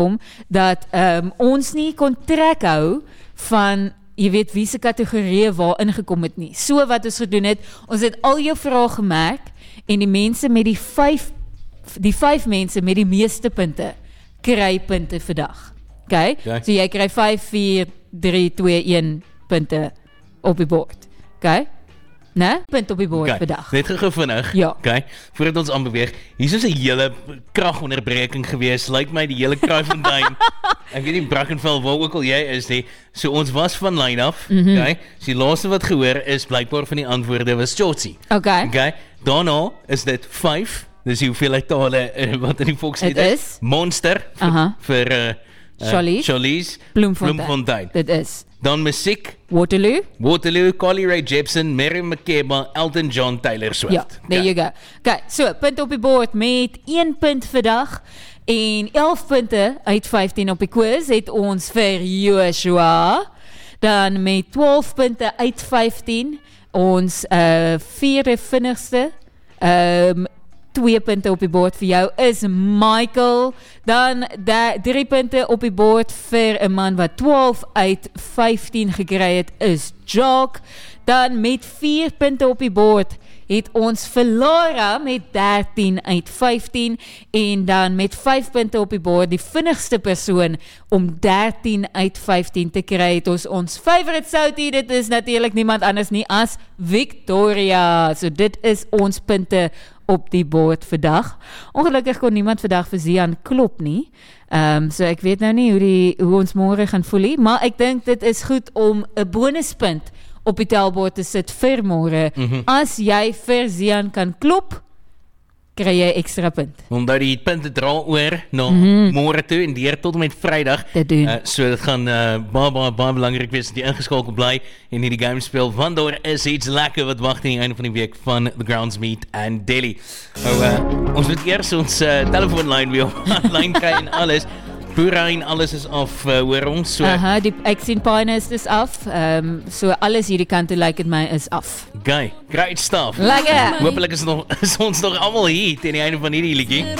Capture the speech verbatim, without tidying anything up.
om dat um, ons nie kon trek hou van jy weet wie se kategorieë waar ingekom het nie. So wat ons gedoen het, ons het al jou vrae gemerk en die mense met die vyf die vyf mense met die meeste punte kry punte vir dag. Okay? Okay. So jy kry vyf, vier, drie, twee, een punte op die bord. Okay? Ne? Punt op die bord Okay. per dag. Net gou vinnig. Ja. Okay. Voordat ons aanbeweeg, hier is 'n hele kragonderbreking gewees. Lyk my die hele Kraaifontein. Ek weet nie Brackenfell waar ook al jy is nie. So ons was van lyn af. Mhm. Okay. So die laaste wat gehoor is blykbaar van die antwoorde was Chotsi. Okay. Okay. Daarna is dit vyf. Dis die hoeveelheid tale uh, wat in die volkslied Het is. is. Monster vir, Aha. vir uh, uh, Charlize. Charlize. Bloemfontein. Bloemfontein. Dit is. Dan musiek. Waterloo. Waterloo, Carly Rae Jepsen, Mary McKenna, Elton John, Taylor Swift. Ja, there you go. Okay, so punt op die bord met een punt vir dag en elf punte uit vyftien op die quiz het ons vir Joshua. Dan met twaalf punte uit vyftien ons uh, vierde vinnigste um, twee punte op die bord vir jou is Michael. Dan da, drie punte op die bord vir 'n man wat twaalf uit vyftien gekry het is Jock. Dan met vier punte op die bord het ons vir Lara met dertien uit vyftien en dan met vyf punte op die bord die vinnigste persoon om dertien uit vyftien te kry het ons ons favorite Soutie, dit is natuurlik niemand anders nie as Victoria. So dit is ons punte op die bord vandag. Ongelukkig kon niemand vandag vir Zian klop nie. Um, so ek weet nou nie hoe, die, hoe ons môre gaan voel nie, maar ek dink dit is goed om 'n bonuspunt op die telbord te sit vir môre. Mhm. As jy vir Zian kan klop, kry jy ekstra punt. Omdat die punte dra oor na Mhm. môre toe en deur tot en met Vrydag. Te doen. Uh, so dit gaan uh, baie baie baie belangrik wees dat jy ingeskakel bly en hierdie game speel, want daar is iets lekker wat wag teen die einde van die week van The Grounds Meet and Delhi. Nou uh, ons moet eers ons uh, telefoonlyn weer online kry en alles. Boerrein, alles is af, uh, hoor ons. So, Aha, die, ek sien Pioneers is af. Um, so alles hierdie kant toe lyk dit my is af. Guy, great stuff. Lekker. Hoopelik is, nog, is ons nog allemaal hier teen die einde van hierdie liedjie.